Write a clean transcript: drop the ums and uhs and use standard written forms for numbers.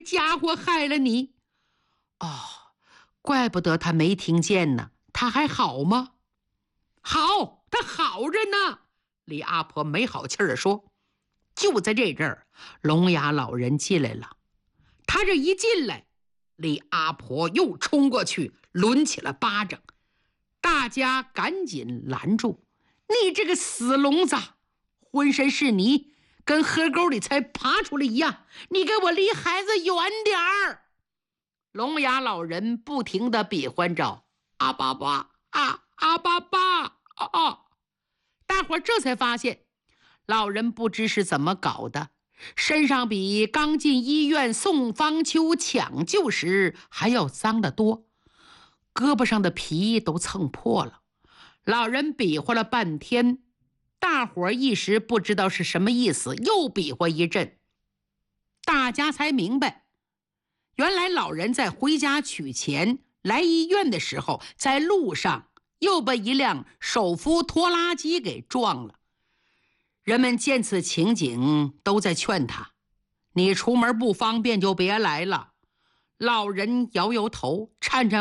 家伙害了你。哦，怪不得他没听见呢，他还好吗？好，他好着呢。李阿婆没好气儿说。就在这阵儿，聋哑老人进来了。他这一进来，李阿婆又冲过去抡起了巴掌，大家赶紧拦住。你这个死聋子，浑身是泥，跟河沟里才爬出来一样，你给我离孩子远点儿。聋哑老人不停地比划着阿爸爸啊，阿爸爸啊。大伙这才发现老人不知是怎么搞的，身上比刚进医院送方丘抢救时还要脏得多，胳膊上的皮都蹭破了。老人比划了半天，大伙一时不知道是什么意思，又比划一阵，大家才明白，原来老人在回家取钱来医院的时候，在路上又被一辆手扶拖拉机给撞了。人们见此情景，都在劝他：你出门不方便就别来了。老人摇摇头，颤颤